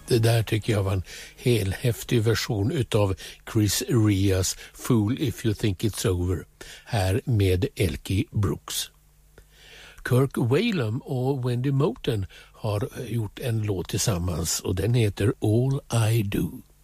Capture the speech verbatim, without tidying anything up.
Det där tycker jag var en helhäftig version utav Chris Rias Fool If You Think It's Over, här med Elkie Brooks. Kirk Whalum och Wendy Moten har gjort en låt tillsammans och den heter All I Do.